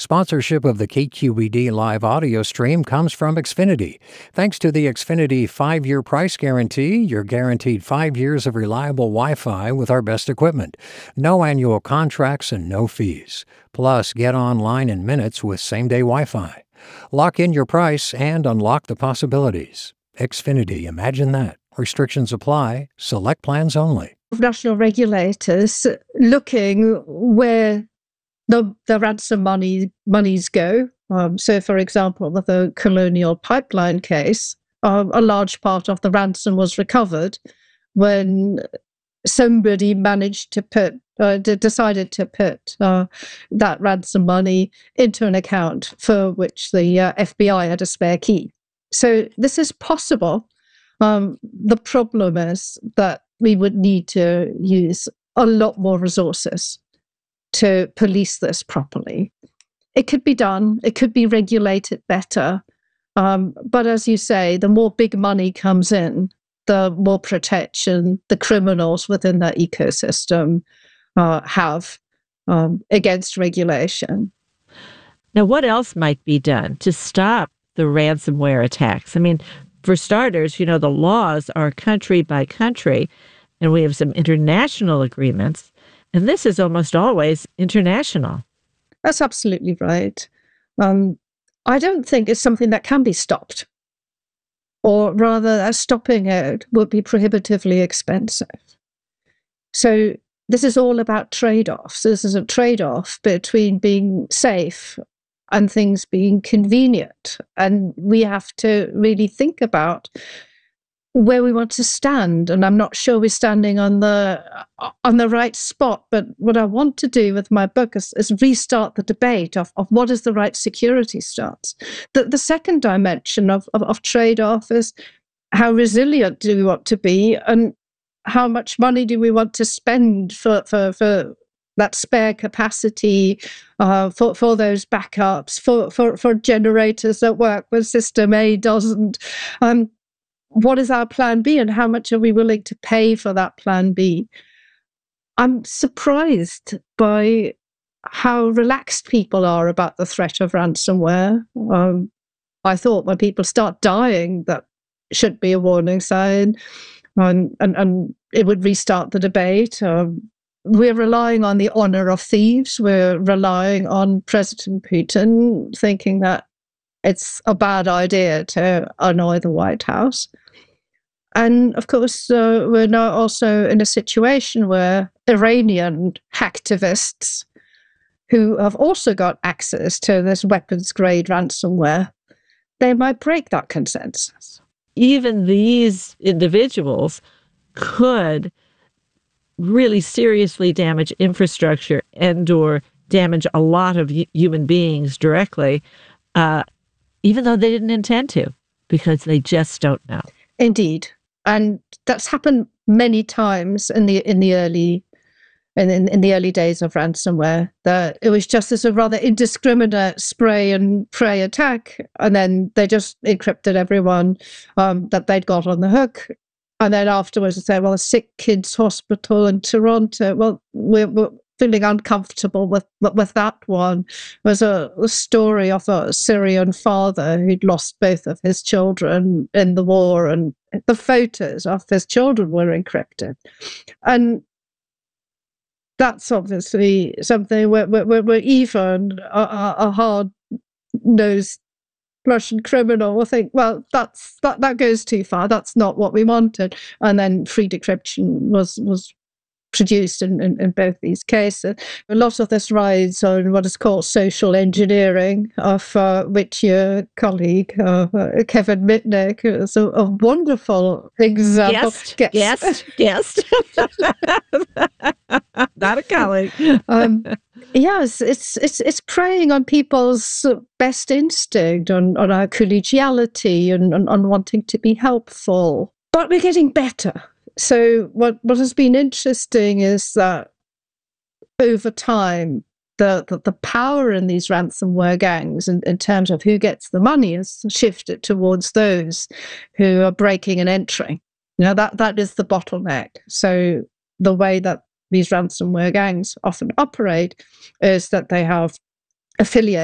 Sponsorship of the KQED live audio stream comes from Xfinity. Thanks to the Xfinity 5-year price guarantee, you're guaranteed 5 years of reliable Wi-Fi with our best equipment. No annual contracts and no fees. Plus, get online in minutes with same-day Wi-Fi. Lock in your price and unlock the possibilities. Xfinity, imagine that. Restrictions apply. Select plans only. National regulators looking where the ransom monies go. So, for example, with the Colonial Pipeline case, a large part of the ransom was recovered when somebody managed to decided to put that ransom money into an account for which the FBI had a spare key. So this is possible. The problem is that we would need to use a lot more resources to police this properly. It could be done. It could be regulated better. But as you say, the more big money comes in, the more protection the criminals within that ecosystem have against regulation. Now, what else might be done to stop the ransomware attacks? I mean, for starters, the laws are country by country, and we have some international agreements. And this is almost always international. That's absolutely right. I don't think it's something that can be stopped. Or rather, stopping it would be prohibitively expensive. So this is all about trade-offs. This is a trade-off between being safe and things being convenient. And we have to really think about where we want to stand. And I'm not sure we're standing on the right spot. But what I want to do with my book is restart the debate of what is the right security stance. The second dimension of trade-off is how resilient do we want to be, and how much money do we want to spend for that spare capacity, for those backups, for generators that work when system A doesn't. What is our plan B, and how much are we willing to pay for that plan B? I'm surprised by how relaxed people are about the threat of ransomware. I thought when people start dying, that should be a warning sign, and it would restart the debate. We're relying on the honor of thieves. We're relying on President Putin thinking that it's a bad idea to annoy the White House. And of course, we're now also in a situation where Iranian hacktivists, who have also got access to this weapons-grade ransomware, they might break that consensus. Even these individuals could really seriously damage infrastructure and/or damage a lot of human beings directly, even though they didn't intend to, because they just don't know. Indeed. And that's happened many times in the early days of ransomware. That it was just as a rather indiscriminate spray and pray attack, and then they just encrypted everyone that they'd got on the hook. And then afterwards, they said, "Well, a sick kids' hospital in Toronto. Well, we're feeling uncomfortable with that one." There was a story of a Syrian father who'd lost both of his children in the war, and the photos of his children were encrypted. And that's obviously something where even a hard-nosed Russian criminal will think, well, that goes too far. That's not what we wanted. And then free decryption was produced in both these cases. A lot of this rides on what is called social engineering, of which your colleague, Kevin Mitnick, is a wonderful example. Guest. Not a colleague. Yes, it's preying on people's best instinct, on our collegiality, and on wanting to be helpful. But we're getting better. So what has been interesting is that over time, the power in these ransomware gangs in terms of who gets the money has shifted towards those who are breaking and entering. That is the bottleneck. So the way that these ransomware gangs often operate is that they have affiliates